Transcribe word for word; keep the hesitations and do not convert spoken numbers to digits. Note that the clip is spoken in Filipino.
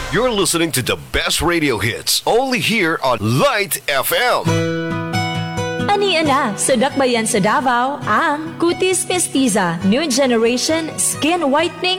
You're listening to the best radio hits only here on Light F M. Ania na sa dakbayan sa Davao ang Cutis Mestiza New Generation Skin Whitening